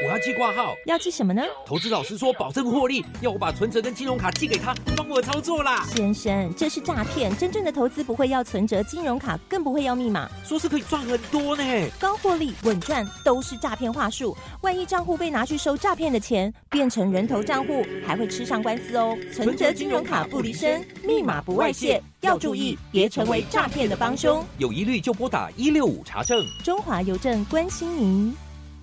我要寄挂号。 要寄什么呢？ 投资老师说保证获利，要我把存折跟金融卡寄给他，帮我操作啦。 先生，这是诈骗，真正的投资不会要存折、金融卡，更不会要密码。 说是可以赚很多呢。 高获利、稳赚都是诈骗话术。万一账户被拿去收诈骗的钱，变成人头账户，还会吃上官司哦。存折、金融卡不离身，密码不外泄，要注意，别成为诈骗的帮凶。 有疑虑就拨打165查证。 中华邮政关心您。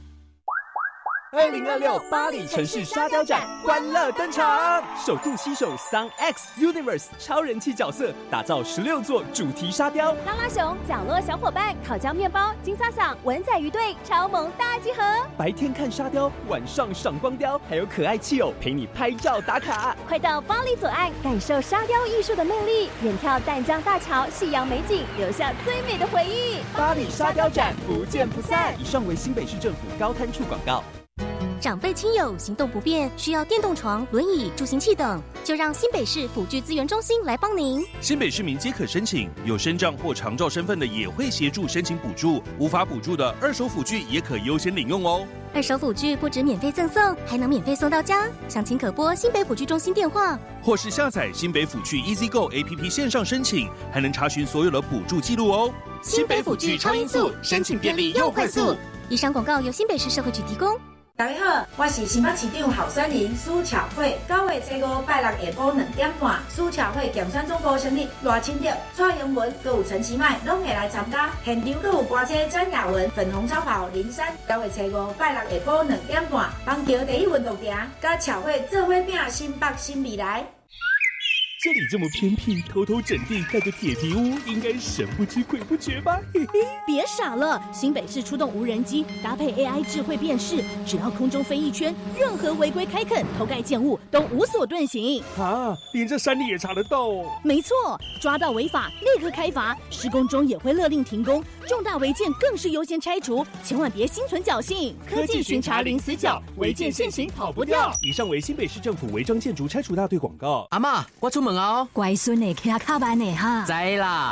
2026巴黎城市沙雕展欢乐登场，首度携手 Sun X Universe 超人气角色，打造16座主题沙雕。 拉拉熊、角落小伙伴、烤焦面包、金萨桑、文仔鱼队超萌大集合。 白天看沙雕，晚上赏光雕，还有可爱气友陪你拍照打卡。 快到巴黎左岸，感受沙雕艺术的魅力，远眺淡江大桥、夕阳美景，留下最美的回忆。 巴黎沙雕展不见不散。以上为新北市政府高滩处广告。 长辈亲友行动不便，需要电动床、轮椅、助行器等，就让新北市辅具资源中心来帮您。 新北市民皆可申请，有身障或长照身份的也会协助申请补助，无法补助的二手辅具也可优先领用哦。 二手辅具不止免费赠送，还能免费送到家。详情可拨新北辅具中心电话， 或是下载新北辅具 EasyGo APP 线上申请，还能查询所有的补助记录哦。 新北辅具超音速，申请便利又快速。以上广告由新北市社会局提供。 大家好，我是新北市长候选人苏巧慧。9月初5拜六下晡2点半，苏巧慧竞选总部成立，赖清德、蔡英文、还有陈其迈拢会来参加。现场还有歌车詹雅文、粉红超跑林珊。9月初5拜六下晡2点半，邦桥第一运动场，甲巧慧做伙拼新北新未来。 这里这么偏僻，偷偷整地盖个铁皮屋，应该神不知鬼不觉吧？嘿嘿， 别傻了，新北市出动无人机，搭配 AI 智慧辨识，只要空中飞一圈，任何违规开垦、偷盖建物都无所遁形。 啊，连这山里也查得到哦？ 没错，抓到违法立刻开罚，施工中也会勒令停工，重大违建更是优先拆除，千万别心存侥幸。 科技巡查零死角，违建现行跑不掉。以上为新北市政府违章建筑拆除大队广告。 阿嬷，我出门哦。 乖孙的骑卡班的哈。 知啦。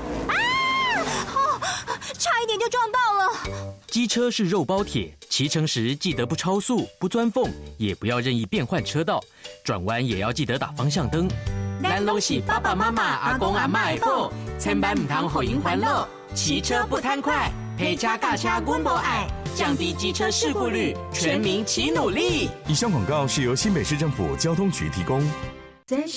差一点就撞到了。 机车是肉包铁，骑乘时记得不超速、不钻缝，也不要任意变换车道，转弯也要记得打方向灯。 咱拢是爸爸妈妈、阿公阿嬷的宝，千万唔通互因烦恼。骑车不贪快，陪车驾车阮无爱，降低机车事故率，全民齐努力。 以上广告是由新北市政府交通局提供。